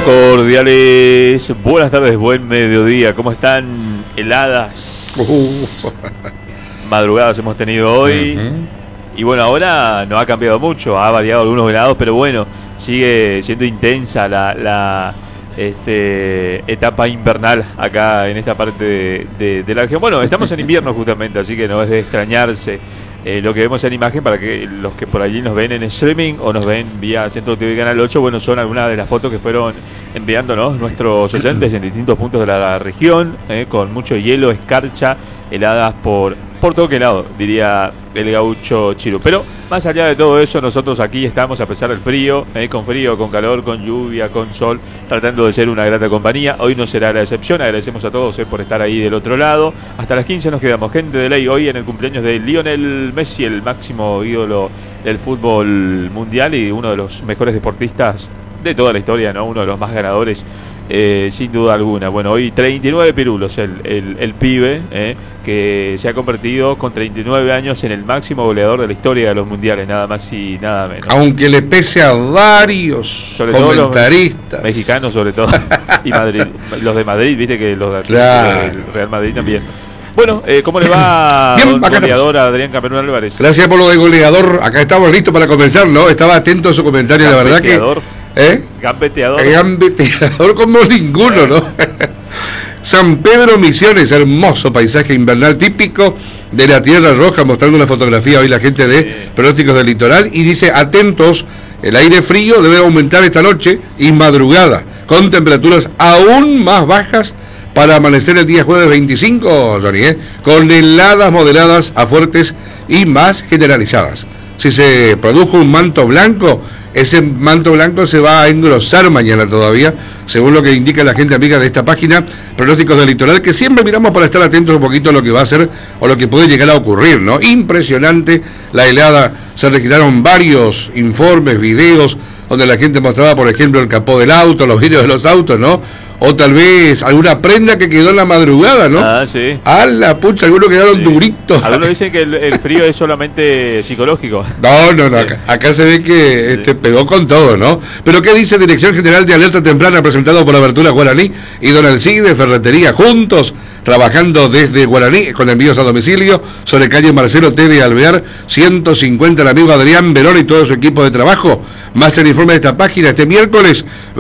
Cordiales, buenas tardes, buen mediodía. ¿Cómo están? Heladas madrugadas hemos tenido hoy. Y bueno, ahora no ha cambiado mucho, ha variado algunos helados, pero bueno, sigue siendo intensa la etapa invernal acá en esta parte de la región. Bueno, estamos en invierno justamente, así que no es de extrañarse lo que vemos en imagen. Para que los que por allí nos ven en streaming o nos ven vía Centro TV Canal 8, bueno, son algunas de las fotos que fueron enviándonos nuestros oyentes en distintos puntos de la región, con mucho hielo, escarcha, heladas por todo que lado, diría el gaucho Chiru. Pero más allá de todo eso, nosotros aquí estamos a pesar del frío, con calor, con lluvia, con sol, tratando de ser una grata compañía. Hoy no será la excepción. Agradecemos a todos por estar ahí del otro lado. Hasta las 15 nos quedamos, gente de ley, hoy en el cumpleaños de Lionel Messi, el máximo ídolo del fútbol mundial y uno de los mejores deportistas de toda la historia, ¿no? Uno de los más ganadores, sin duda alguna. Bueno, hoy 39 pirulos el pibe, que se ha convertido con 39 años en el máximo goleador de la historia de los mundiales, nada más y nada menos. Aunque le pese a varios sobre comentaristas, los mexicanos sobre todo, y Madrid, los de Madrid, viste que los de claro, del Real Madrid también. Bueno, ¿cómo le va bien, goleador a Adrián Campeón Álvarez? Gracias por lo de goleador. Acá estamos listos para comenzar, ¿no? Estaba atento a su comentario, la verdad que... Gambeteador. Gambeteador como ninguno, ¿no? San Pedro Misiones, hermoso paisaje invernal típico de la Tierra Roja, mostrando una fotografía hoy la gente de Pronósticos del Litoral, y dice: atentos, el aire frío debe aumentar esta noche y madrugada, con temperaturas aún más bajas para amanecer el día jueves 25, Johnny, con heladas moderadas a fuertes y más generalizadas. Si se produjo un manto blanco, ese manto blanco se va a engrosar mañana todavía, según lo que indica la gente amiga de esta página, Pronósticos del Litoral, que siempre miramos para estar atentos un poquito a lo que va a ser o lo que puede llegar a ocurrir, ¿no? Impresionante la helada. Se registraron varios informes, videos, donde la gente mostraba, por ejemplo, el capó del auto, los vidrios de los autos, ¿no? O tal vez alguna prenda que quedó en la madrugada, ¿no? Ah, sí. A la pucha, algunos quedaron duritos. Algunos dicen que el frío es solamente psicológico. No, sí. acá se ve que pegó con todo, ¿no? Pero ¿qué dice Dirección General de Alerta Temprana, presentado por Abertura Guaraní y Don Alcide Ferretería, juntos trabajando desde Guaraní con envíos a domicilio, sobre calle Marcelo T. de Alvear 150, el amigo Adrián Verón y todo su equipo de trabajo? Más el informe de esta página. Este miércoles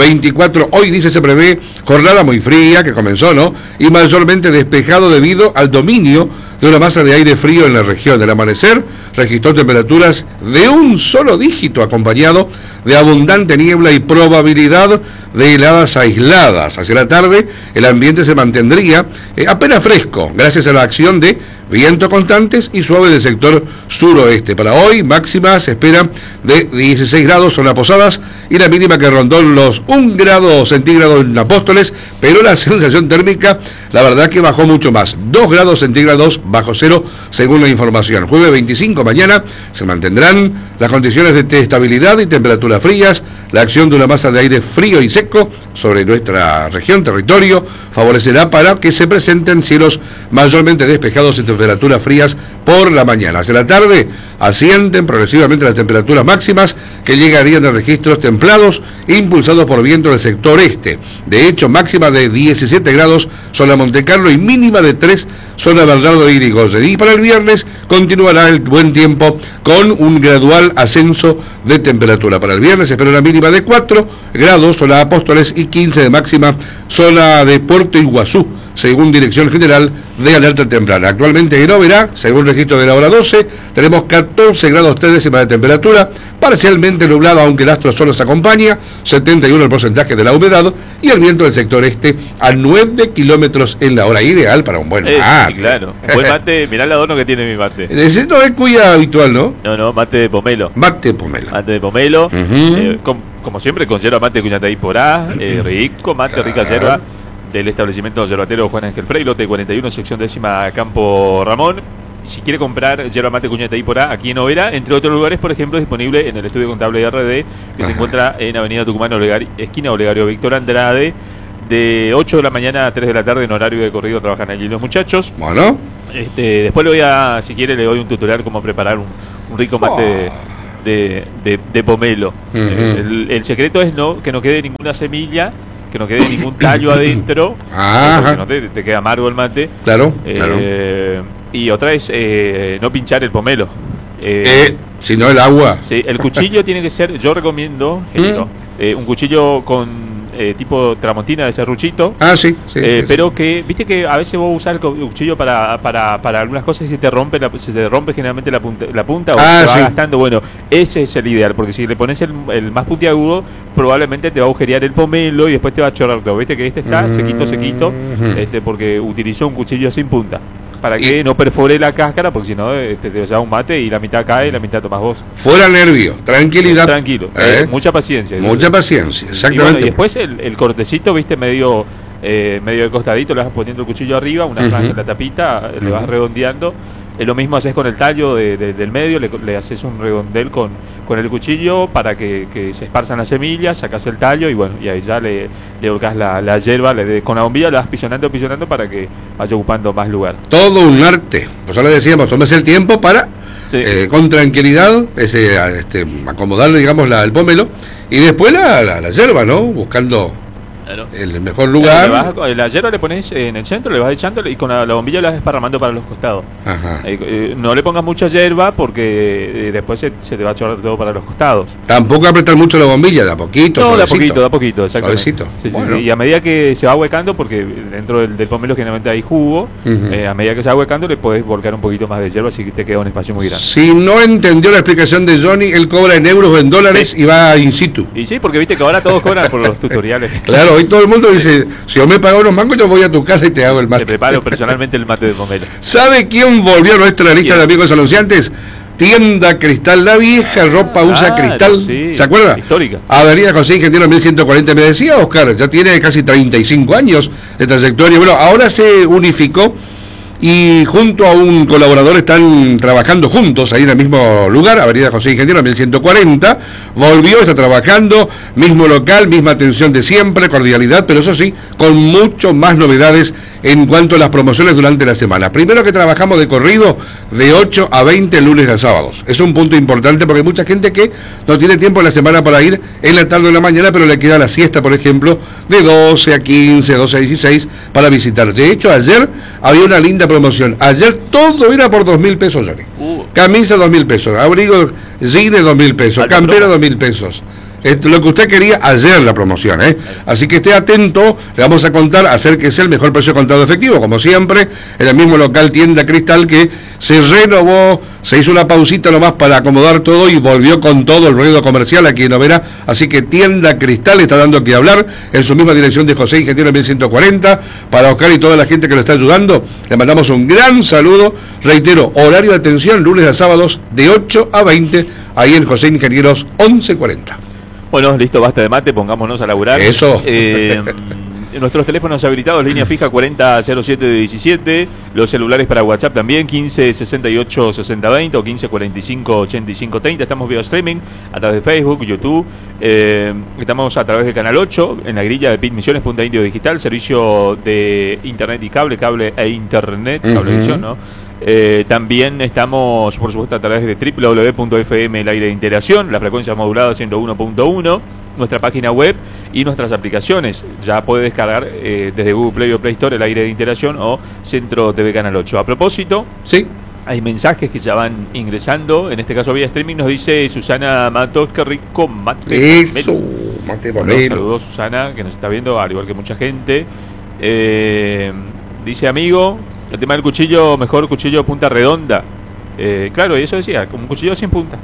24, hoy dice, se prevé jornada muy fría que comenzó, ¿no? Y mayormente despejado debido al dominio de una masa de aire frío en la región. Del amanecer registró temperaturas de un solo dígito, acompañado de abundante niebla y probabilidad de heladas aisladas. Hacia la tarde el ambiente se mantendría apenas fresco, gracias a la acción de vientos constantes y suaves del sector suroeste. Para hoy, máxima se espera de 16 grados son las Posadas y la mínima que rondó los 1 grado centígrado en Apóstoles, pero la sensación térmica, la verdad que bajó mucho más, 2 grados centígrados bajo cero, según la información. Jueves 25, mañana, se mantendrán las condiciones de estabilidad y temperaturas frías. La acción de una masa de aire frío y seco sobre nuestra región, territorio, favorecerá para que se presenten cielos mayormente despejados y temperaturas frías por la mañana. Hacia la tarde ascienden progresivamente las temperaturas máximas, que llegarían a registros templados impulsados por viento del sector este. De hecho, máxima de 17 grados zona Montecarlo y mínima de 3 zona Bernardo Irigoyen. Y para el viernes continuará el buen tiempo con un gradual ascenso de temperatura. Para el viernes se espera una mínima de 4 grados zona Apóstoles y 15 de máxima zona de Puerto Iguazú, según Dirección General de Alerta Temprana. Actualmente en Oberá, según registro de la hora 12, tenemos 14 grados 3 décimas de temperatura, parcialmente nublado, aunque el astro solo se acompaña, 71 el porcentaje de la humedad, y el viento del sector este a 9 kilómetros en la hora, ideal para un buen mate. Claro, un buen mate, mirá el adorno que tiene mi mate. Ese no es cuya habitual, ¿no? No, mate de pomelo. Mate de pomelo. Mate de pomelo, como siempre, con yerba mate Cuñataí Porá, rico mate, rica yerba, del establecimiento yerbatero Juan Ángel Frey, lote 41, sección 10ª, Campo Ramón. Si quiere comprar yerba mate Cuñataí Porá aquí en Oberá, entre otros lugares, por ejemplo, disponible en el estudio contable de RD, que se encuentra en Avenida Tucumán, esquina Olegario Víctor Andrade, de 8 de la mañana a 3 de la tarde, en horario de corrido trabajan allí los muchachos. Bueno. Después si quiere, le doy un tutorial cómo preparar un rico mate de pomelo. El secreto es que no quede ninguna semilla que no quede ningún tallo adentro, porque si no te queda amargo el mate. Claro, Y otra es no pinchar el pomelo. Si no el agua. Sí, el cuchillo tiene que ser, yo recomiendo, un cuchillo con tipo tramontina de serruchito. Sí. Pero que, viste que a veces vos usás el cuchillo para algunas cosas y se te rompe generalmente la punta o se va gastando. Bueno, ese es el ideal, porque si le pones el más puntiagudo, probablemente te va a agujerear el pomelo y después te va a chorrar todo. Viste que este está sequito, porque utilizó un cuchillo sin punta. Para que no perfore la cáscara, porque si no te lleva un mate y la mitad cae y la mitad tomas vos. Fuera nervio, tranquilidad. Tranquilo, mucha paciencia. Mucha paciencia, exactamente. Y, bueno, y después el cortecito, viste, medio de costadito, le vas poniendo el cuchillo arriba, una franja en la tapita, le vas redondeando. Lo mismo haces con el tallo del medio, le haces un redondel con el cuchillo para que se esparzan las semillas, sacas el tallo y bueno, y ahí ya le volcás la hierba, con la bombilla la vas pisonando para que vaya ocupando más lugar. Todo un arte. Pues ahora decíamos, tómese el tiempo para, con tranquilidad, acomodarle, digamos, el pomelo y después la hierba, ¿no? Buscando el mejor lugar. La hierba le pones en el centro, le vas echando y con la bombilla la vas desparramando para los costados. No le pongas mucha hierba porque después se te va a chorrar todo para los costados. Tampoco apretar mucho la bombilla, de a poquito. No, de a poquito, exactamente. Bueno. Y a medida que se va huecando, porque dentro del pomelo generalmente hay jugo, a medida que se va huecando le podés volcar un poquito más de hierba, así que te queda un espacio muy grande. Si no entendió la explicación de Johnny, él cobra en euros o en dólares y va in situ. Y sí, porque viste que ahora todos cobran por los tutoriales. Claro, hoy todo el mundo dice, si yo me pago unos mangos, yo voy a tu casa y te hago el mate. Te preparo personalmente el mate de pomelo. ¿Sabe quién volvió a nuestra lista de amigos anunciantes? Tienda Cristal, la vieja ropa usa cristal. Sí, ¿se acuerda? Histórica. Avenida José Ingeniero 1140. Me decía Oscar, ya tiene casi 35 años de trayectoria. Bueno, ahora se unificó y junto a un colaborador están trabajando juntos ahí en el mismo lugar, Avenida José Ingeniero 1140, volvió, está trabajando, mismo local, misma atención de siempre, cordialidad, pero eso sí, con mucho más novedades en cuanto a las promociones durante la semana. Primero que trabajamos de corrido de 8 a 20 lunes a sábados. Es un punto importante porque hay mucha gente que no tiene tiempo en la semana para ir en la tarde o en la mañana, pero le queda la siesta, por ejemplo, de 12 a 15, 12 a 16 para visitar. De hecho, ayer había una linda promoción. Ayer todo era por 2.000 pesos, Johnny. Camisa 2.000 pesos, abrigo jeans 2.000 pesos, campera 2.000 pesos. Lo que usted quería ayer, la promoción, Así que esté atento, le vamos a contar, acérquese el mejor precio de contado efectivo, como siempre, en el mismo local Tienda Cristal que se renovó, se hizo una pausita nomás para acomodar todo y volvió con todo el ruido comercial aquí en Oberá. Así que Tienda Cristal está dando que hablar en su misma dirección de José Ingeniero 1140. Para Oscar y toda la gente que lo está ayudando, le mandamos un gran saludo. Reitero, horario de atención lunes a sábados de 8 a 20, ahí en José Ingenieros 1140. Bueno, listo, basta de mate, pongámonos a laburar. Eso. Nuestros teléfonos habilitados, línea fija 400717, los celulares para WhatsApp también, 15686020 o 15458530. Estamos vía streaming a través de Facebook, YouTube, estamos a través de Canal 8, en la grilla de pitmisiones.indio digital, servicio de internet y cable e internet, cablevisión, ¿no? También estamos, por supuesto, a través de www.fm, el aire de integración, la frecuencia modulada 101.1, nuestra página web y nuestras aplicaciones. Ya puede descargar desde Google Play o Play Store el aire de integración o Centro TV Canal 8. A propósito, sí, hay mensajes que ya van ingresando. En este caso vía streaming nos dice Susana Matos, qué rico mate. Eso, mate bueno, saludos Susana, que nos está viendo, al igual que mucha gente. Dice amigo, el tema del cuchillo, mejor cuchillo punta redonda. Claro, y eso decía, como un cuchillo sin punta.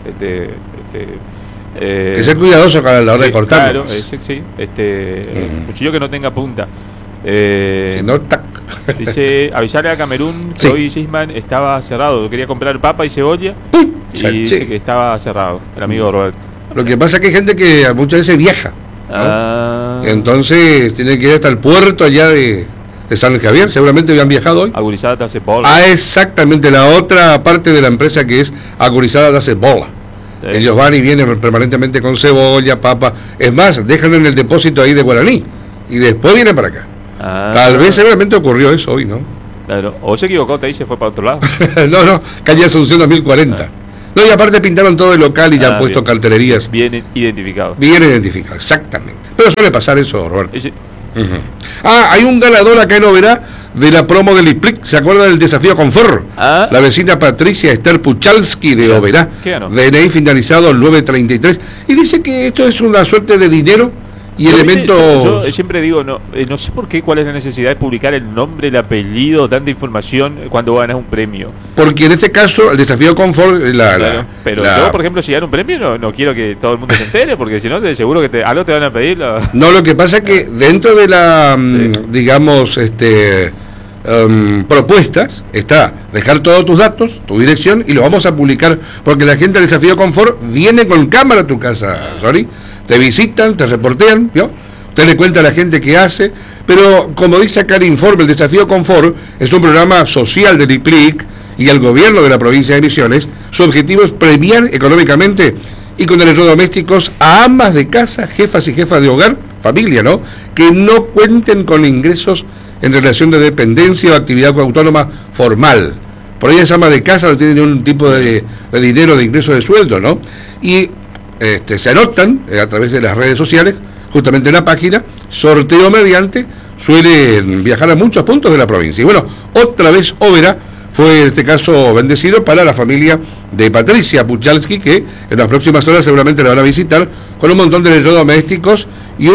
Que ser cuidadoso a la hora de cortarlo. Claro, sí, cuchillo que no tenga punta. Si no, tac. Dice, avisarle a Camerún que hoy Sisman estaba cerrado. Quería comprar papa y cebolla y dice que estaba cerrado. El amigo Roberto. Lo que pasa es que hay gente que muchas veces viaja, ¿no? Entonces tiene que ir hasta el puerto allá de San Javier. Seguramente habían viajado hoy. Agurizada te hace bola. Exactamente, la otra parte de la empresa que es Agurizada te hace bola. Ellos van y vienen permanentemente con cebolla, papa. Es más, dejan en el depósito ahí de Guaraní y después vienen para acá. Tal vez seguramente ocurrió eso hoy, ¿no? Claro. O se equivocó, te dice, fue para otro lado. No, calle Asunción 2040. No, y aparte pintaron todo el local y ya han puesto cartelerías. Bien identificado. Bien identificado, exactamente. Pero suele pasar eso, Roberto. Sí. Hay un ganador acá en Oberá de la promo del IPLIC. ¿Se acuerda del desafío Confort? La vecina Patricia Esther Puchalski de Oberá. DNI finalizado el 933. Y dice que esto es una suerte de dinero y elementos... Yo siempre digo, no sé por qué, cuál es la necesidad de publicar el nombre, el apellido, tanta información cuando ganas un premio. Porque en este caso, el desafío Confort... Pero yo, por ejemplo, si gano un premio, no quiero que todo el mundo se entere, porque si no, seguro que algo te van a pedir. No, lo que pasa es que dentro de la, digamos, propuestas, está dejar todos tus datos, tu dirección, y lo vamos a publicar, porque la gente del desafío Confort viene con cámara a tu casa, ¿sorry? Te visitan, te reportean, ¿no? Usted le cuenta a la gente qué hace, pero como dice acá el informe, el desafío Confort es un programa social del IPLIC y el gobierno de la provincia de Misiones. Su objetivo es premiar económicamente y con electrodomésticos a amas de casa, jefas y jefas de hogar, familia, ¿no?, que no cuenten con ingresos en relación de dependencia o actividad autónoma formal. Por ahí esa ama de casa no tiene ningún tipo de dinero, de ingreso de sueldo, ¿no? Y se anotan a través de las redes sociales, justamente en la página, sorteo mediante, suelen viajar a muchos puntos de la provincia. Y bueno, otra vez Oberá fue en este caso bendecido para la familia de Patricia Puchalski, que en las próximas horas seguramente la van a visitar con un montón de electrodomésticos y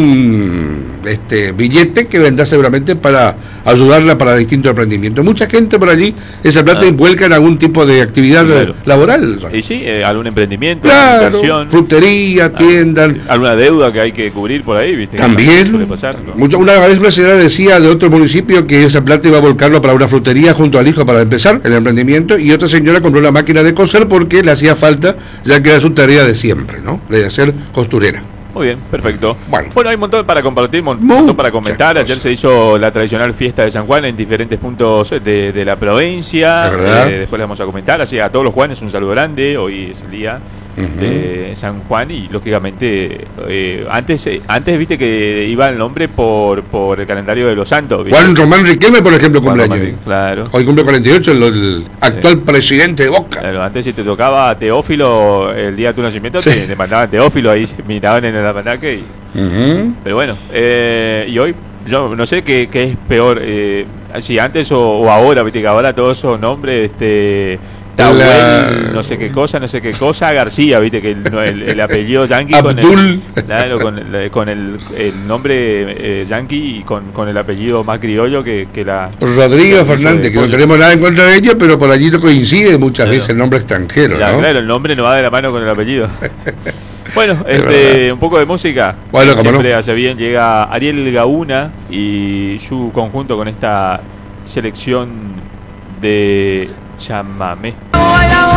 un billete que vendrá seguramente para ayudarla para distintos emprendimientos. Mucha gente por allí esa plata vuelca en algún tipo de actividad laboral. Y sí, algún emprendimiento, inversión, frutería, tiendas, alguna deuda que hay que cubrir por ahí, ¿viste? También suele pasar, ¿no? Una vez una señora decía de otro municipio que esa plata iba a volcarlo para una frutería junto al hijo para empezar el emprendimiento, y otra señora compró una máquina de coser porque le hacía falta, ya que era su tarea de siempre, ¿no?, de ser costurera. Muy bien, perfecto. Bueno, hay un montón para compartir, un montón para comentar. Ayer se hizo la tradicional fiesta de San Juan en diferentes puntos de la provincia. Después le vamos a comentar. Así a todos los Juanes un saludo grande. Hoy es el día de San Juan y lógicamente antes viste que iba el nombre por el calendario de los santos, ¿viste? Juan Román Riquelme, por ejemplo, cumpleaños. Claro. Hoy cumple 48 el actual presidente de Boca. Claro, antes si te tocaba Teófilo el día de tu nacimiento, te mandaban Teófilo, ahí miraban en el almanaque pero bueno, y hoy yo no sé qué es peor, si antes o ahora, viste que ahora todos esos nombres, Tahuel, no sé qué cosa, García, viste que el apellido yanqui Abdul, con el nombre yanqui y con el apellido más criollo que la Rodrigo Fernández, que no tenemos nada en contra de ellos, pero por allí no coincide muchas veces el nombre extranjero, ¿no? Claro, el nombre no va de la mano con el apellido. Bueno, un poco de música. Bueno, siempre hace bien. Llega Ariel Gauna y su conjunto con esta selección de chamamé.